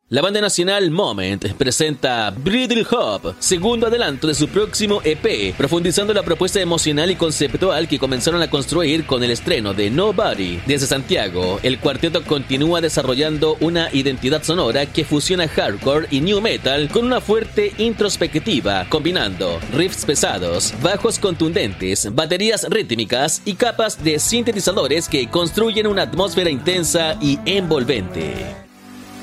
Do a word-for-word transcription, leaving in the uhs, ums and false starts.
La banda nacional Moment presenta Brittle Hop, segundo adelanto de su próximo E P, profundizando la propuesta emocional y conceptual que comenzaron a construir con el estreno de Nobody. Desde Santiago, el cuarteto continúa desarrollando una identidad sonora que fusiona hardcore y new metal con una fuerte introspectiva, combinando riffs pesados, bajos contundentes, baterías rítmicas y capas de sintetizadores que construyen una atmósfera intensa y envolvente.